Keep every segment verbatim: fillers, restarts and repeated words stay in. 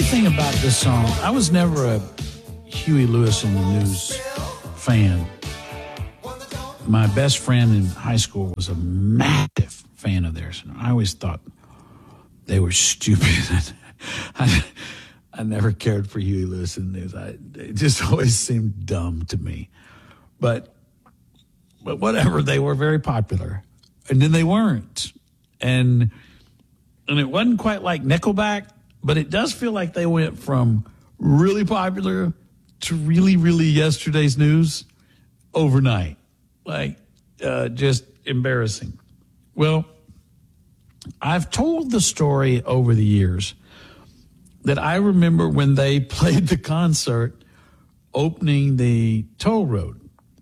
thing about this song, I was never a Huey Lewis and the News fan. My best friend in high school was a massive fan of theirs, and I always thought they were stupid. I, I never cared for Huey Lewis and the News. I, it just always seemed dumb to me. But, but whatever, they were very popular. And then they weren't. And, and it wasn't quite like Nickelback, but it does feel like they went from really popular to really, really yesterday's news overnight. Like, uh, just embarrassing. Well, I've told the story over the years that I remember when they played the concert opening the toll road.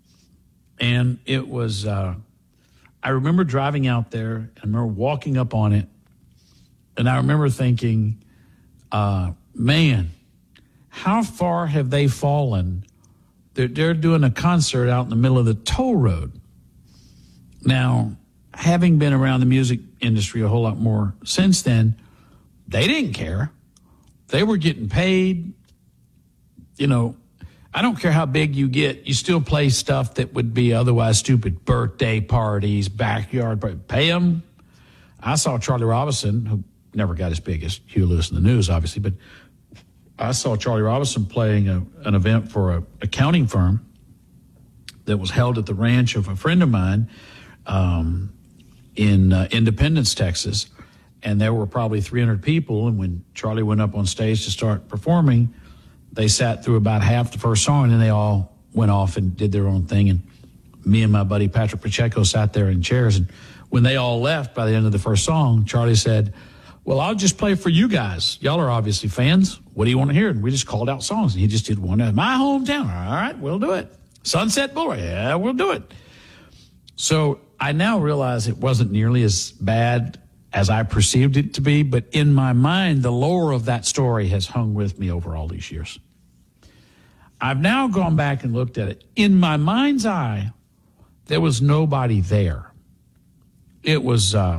And it was, uh, I remember driving out there, I remember walking up on it, and I remember thinking, uh, man, how far have they fallen? They're, they're doing a concert out in the middle of the toll road. Now, having been around the music industry a whole lot more since then, they didn't care. They were getting paid. You know, I don't care how big you get, you still play stuff that would be otherwise stupid. Birthday parties, backyard parties. Pay them. I saw Charlie Robinson, who never got as big as Huey Lewis in the News, obviously, but I saw Charlie Robinson playing a, an event for a accounting firm that was held at the ranch of a friend of mine um, in uh, Independence, Texas. And there were probably three hundred people. And when Charlie went up on stage to start performing, they sat through about half the first song, and then they all went off and did their own thing. And me and my buddy Patrick Pacheco sat there in chairs. And when they all left by the end of the first song, Charlie said, well, I'll just play for you guys. Y'all are obviously fans. What do you want to hear? And we just called out songs. And he just did one. My hometown. All right, we'll do it. Sunset Boulevard. Yeah, we'll do it. So I now realize it wasn't nearly as bad as I perceived it to be. But in my mind, the lore of that story has hung with me over all these years. I've now gone back and looked at it. In my mind's eye, there was nobody there. It was... Uh,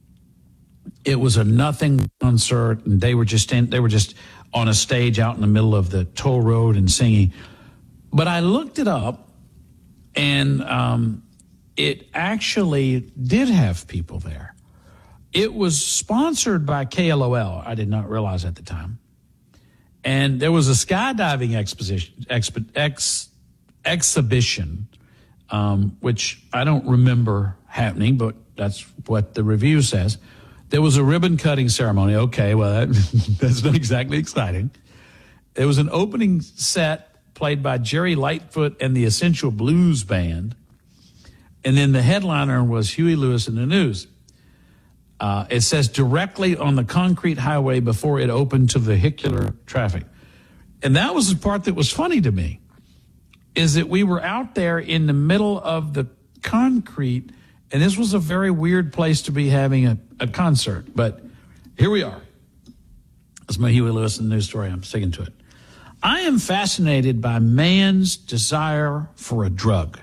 It was a nothing concert, and they were just in, they were just on a stage out in the middle of the toll road and singing. But I looked it up, and um, it actually did have people there. It was sponsored by K L O L. I did not realize at the time. And there was a skydiving exposition, exp, ex, exhibition, um, which I don't remember happening, but that's what the review says. There was a ribbon cutting ceremony. Okay, well, that, that's not exactly exciting. There was an opening set played by Jerry Lightfoot and the Essential Blues Band. And then the headliner was Huey Lewis and the News. Uh, it says directly on the concrete highway before it opened to vehicular traffic. And that was the part that was funny to me, is that we were out there in the middle of the concrete. And this was a very weird place to be having a, a concert. But here we are. That's my Huey Lewis and the News story. I'm sticking to it. I am fascinated by man's desire for a drug.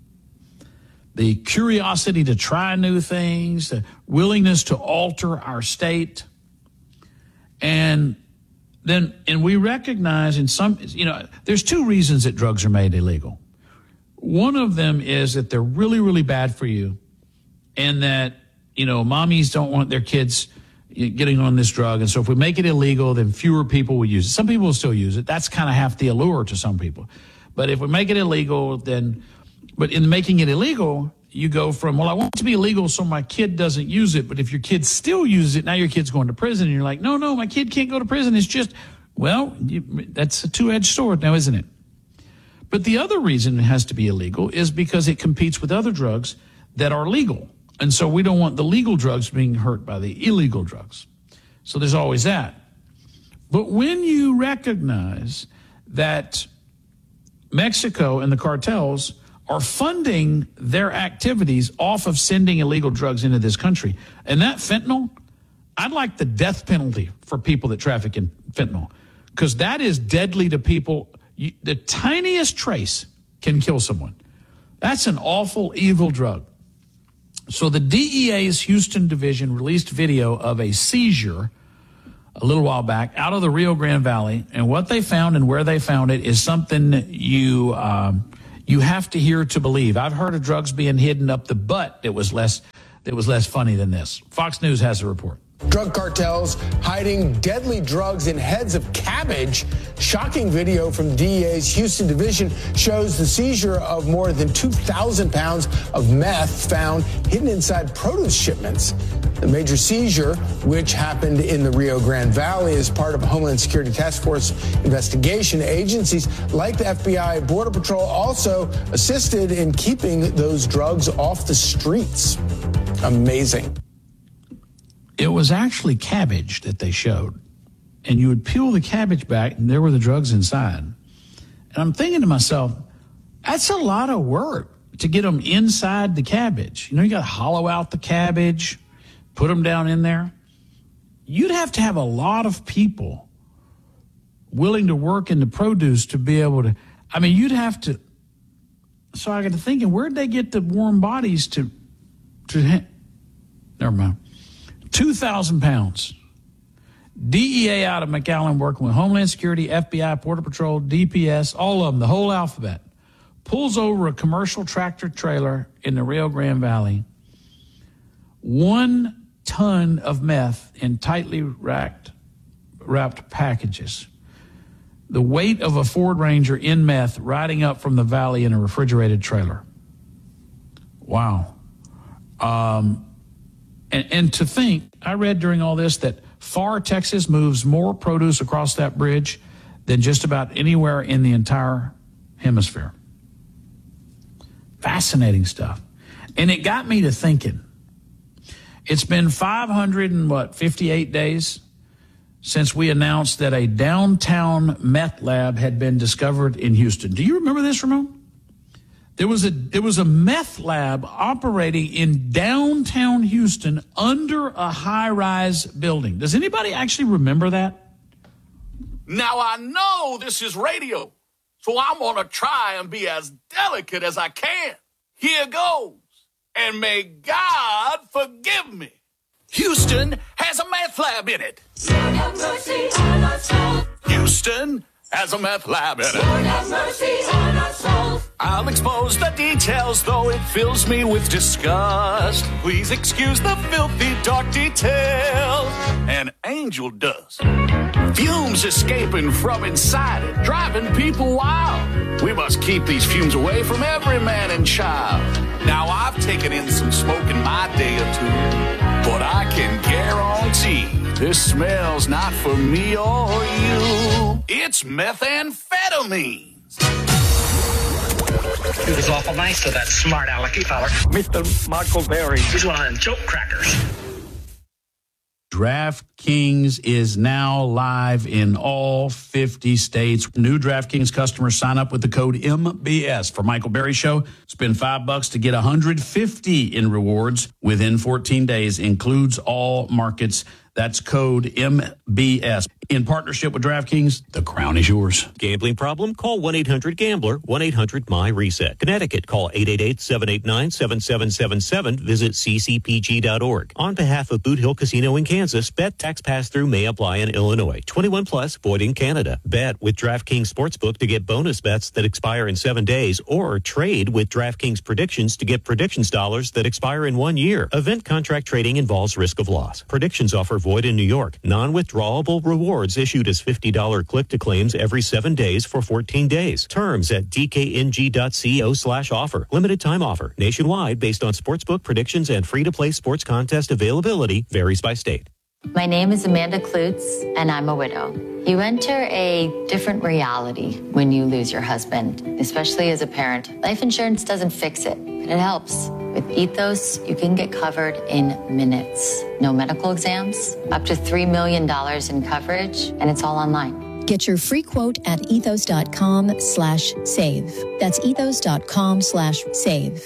The curiosity to try new things, the willingness to alter our state. And then, and we recognize in some, you know, there's two reasons that drugs are made illegal. One of them is that they're really, really bad for you. And that, you know, mommies don't want their kids getting on this drug. And so if we make it illegal, then fewer people will use it. Some people will still use it. That's kind of half the allure to some people. But if we make it illegal, then, but in making it illegal, you go from, well, I want it to be illegal so my kid doesn't use it. But if your kid still uses it, now your kid's going to prison. And you're like, no, no, my kid can't go to prison. It's just, well, you, that's a two-edged sword now, isn't it? But the other reason it has to be illegal is because it competes with other drugs that are legal. And so we don't want the legal drugs being hurt by the illegal drugs. So there's always that. But when you recognize that Mexico and the cartels are funding their activities off of sending illegal drugs into this country, and that fentanyl, I'd like the death penalty for people that traffic in fentanyl, because that is deadly to people. You, the tiniest trace can kill someone. That's an awful, evil drug. So the D E A's Houston division released video of a seizure a little while back out of the Rio Grande Valley. And what they found and where they found it is something you um, you have to hear to believe. I've heard of drugs being hidden up the butt that was less that was less funny than this. Fox News has a report. Drug cartels hiding deadly drugs in heads of cabbage. Shocking video from D E A's Houston division shows the seizure of more than two thousand pounds of meth found hidden inside produce shipments. The major seizure, which happened in the Rio Grande Valley, is part of a Homeland Security Task Force investigation. Agencies like the F B I and Border Patrol also assisted in keeping those drugs off the streets. Amazing. It was actually cabbage that they showed. And you would peel the cabbage back, and there were the drugs inside. And I'm thinking to myself, that's a lot of work to get them inside the cabbage. You know, you got to hollow out the cabbage, put them down in there. You'd have to have a lot of people willing to work in the produce to be able to, I mean, you'd have to, so I got to thinking, where'd they get the warm bodies to, to, never mind. two thousand pounds. D E A out of McAllen working with Homeland Security, F B I, Border Patrol, D P S, all of them, the whole alphabet, pulls over a commercial tractor trailer in the Rio Grande Valley. One ton of meth in tightly wrapped, wrapped packages. The weight of a Ford Ranger in meth riding up from the valley in a refrigerated trailer. Wow. Um, and, and to think, I read during all this that Pharr, Texas moves more produce across that bridge than just about anywhere in the entire hemisphere. Fascinating stuff. And it got me to thinking. It's been five hundred and what, fifty-eight days since we announced that a downtown meth lab had been discovered in Houston. Do you remember this, Ramon? There was a there was a meth lab operating in downtown Houston under a high-rise building. Does anybody actually remember that? Now, I know this is radio, so I'm going to try and be as delicate as I can. Here goes, and may God forgive me. Houston has a meth lab in it. Lord have mercy on our souls. Houston has a meth lab in it. Lord have mercy on our souls. I'll expose the details, though it fills me with disgust. Please excuse the filthy, dark details. An angel does. Fumes escaping from inside it, driving people wild. We must keep these fumes away from every man and child. Now, I've taken in some smoke in my day or two, but I can guarantee this smells not for me or you. It's methamphetamine. He was awful nice to that smart alecky feller. Mister Michael Berry. He's one of them joke crackers. DraftKings is now live in all fifty states. New DraftKings customers sign up with the code M B S for Michael Berry Show. Spend five bucks to get one hundred fifty in rewards within fourteen days. Includes all markets. That's code M B S. In partnership with DraftKings, the crown is yours. Gambling problem? Call one eight hundred gambler, one eight hundred my reset. Connecticut, call eight eight eight, seven eight nine, seven seven seven seven. Visit c c p g dot org. On behalf of Boot Hill Casino in Kansas, bet tax pass-through may apply in Illinois. twenty-one plus, void in Canada. Bet with DraftKings Sportsbook to get bonus bets that expire in seven days, or trade with DraftKings Predictions to get predictions dollars that expire in one year. Event contract trading involves risk of loss. Predictions offer void in New York. Non-withdrawable rewards issued as fifty dollars click-to-claims every seven days for fourteen days. Terms at d k n g dot co slash offer. Limited time offer. Nationwide based on sportsbook predictions and free-to-play sports contest availability. Varies by state. My name is Amanda Klutz, and I'm a widow. You enter a different reality when you lose your husband, especially as a parent. Life insurance doesn't fix it, but it helps. With Ethos, you can get covered in minutes. No medical exams, up to three million dollars in coverage, and it's all online. Get your free quote at ethos.com slash save. That's ethos.com slash save.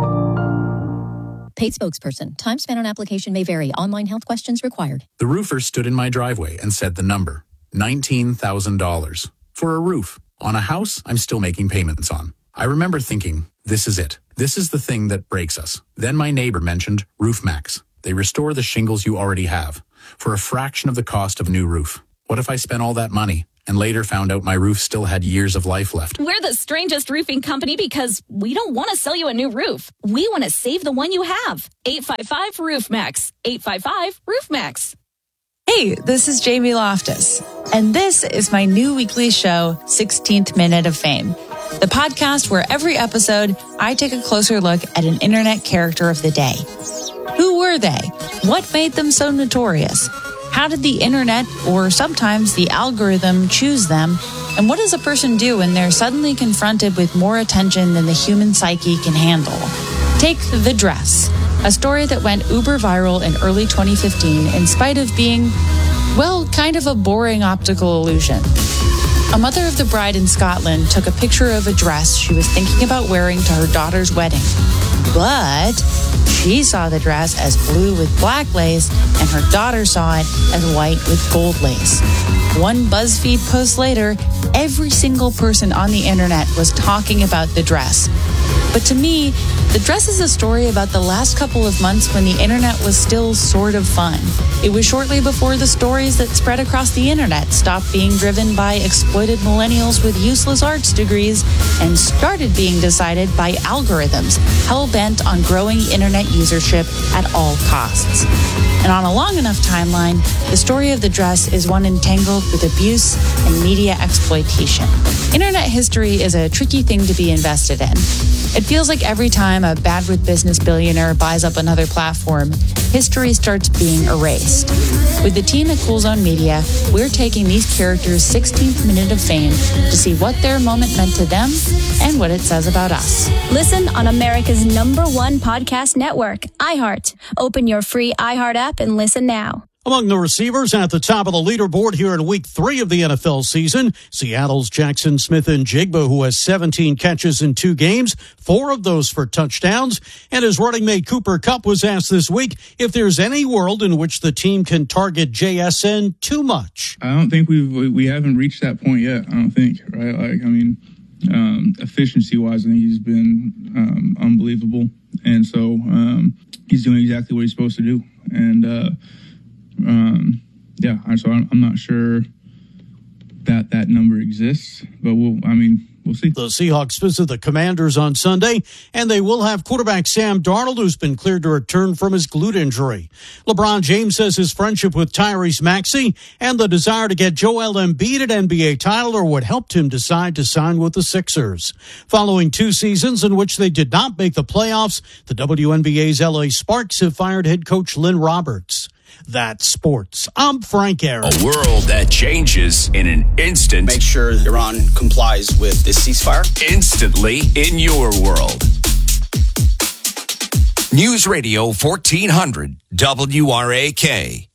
Paid spokesperson. Time spent on application may vary. Online health questions required. The roofer stood in my driveway and said the number, nineteen thousand dollars. For a roof on a house I'm still making payments on. I remember thinking, this is it. This is the thing that breaks us. Then my neighbor mentioned RoofMax. They restore the shingles you already have. for a fraction of the cost of a new roof. What if I spent all that money and later found out my roof still had years of life left? We're the strangest roofing company because we don't want to sell you a new roof. We want to save the one you have. eight five five roof max. eight five five roof max. Hey, this is Jamie Loftus, and this is my new weekly show, sixteenth Minute of Fame, the podcast where every episode I take a closer look at an internet character of the day. Who were they? What made them so notorious? How did the internet, or sometimes the algorithm, choose them? And what does a person do when they're suddenly confronted with more attention than the human psyche can handle? Take The Dress, a story that went uber viral in early twenty fifteen in spite of being, well, kind of a boring optical illusion. A mother of the bride in Scotland took a picture of a dress she was thinking about wearing to her daughter's wedding. But she saw the dress as blue with black lace, and her daughter saw it as white with gold lace. One BuzzFeed post later, every single person on the internet was talking about the dress. But to me, the dress is a story about the last couple of months when the internet was still sort of fun. It was shortly before the stories that spread across the internet stopped being driven by exploited millennials with useless arts degrees and started being decided by algorithms hell-bent on growing internet usership at all costs. And on a long enough timeline, the story of the dress is one entangled with abuse and media exploitation. Internet history is a tricky thing to be invested in. It feels like every time a bad with business billionaire buys up another platform, history starts being erased. With the team at Cool Zone Media, we're taking these characters' sixteenth minute of fame to see what their moment meant to them and what it says about us. Listen on America's number one podcast network, iHeart. Open your free iHeart app and listen now. Among the receivers at the top of the leaderboard here in week three of the N F L season, Seattle's Jackson Smith-Njigba, who has seventeen catches in two games, four of those for touchdowns. And his running mate Cooper Kupp was asked this week if there's any world in which the team can target J S N too much. I don't think we've, we haven't reached that point yet, I don't think, right? Like, I mean, um, efficiency-wise, I think he's been um, unbelievable. And so um, he's doing exactly what he's supposed to do. And, uh, Um, yeah, so I'm, I'm not sure that that number exists, but we'll, I mean, we'll see. The Seahawks visit the Commanders on Sunday, and they will have quarterback Sam Darnold, who's been cleared to return from his glute injury. LeBron James says his friendship with Tyrese Maxey and the desire to get Joel Embiid an N B A title are what helped him decide to sign with the Sixers. Following two seasons in which they did not make the playoffs, the W N B A's L A Sparks have fired head coach Lynn Roberts. That's sports. I'm Frank Aaron. A world that changes in an instant. Make sure Iran complies with this ceasefire. Instantly in your world. News Radio fourteen hundred W R A K.